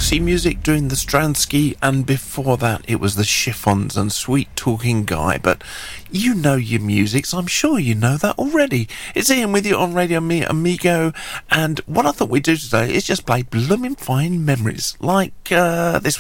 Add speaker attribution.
Speaker 1: Roxy Music doing the Stransky, and before that it was the Chiffons and Sweet Talking Guy. But you know your music, so I'm sure you know that already. It's Ian with you on Radio Amigo, and what I thought we'd do today is just play blooming fine memories, like this one.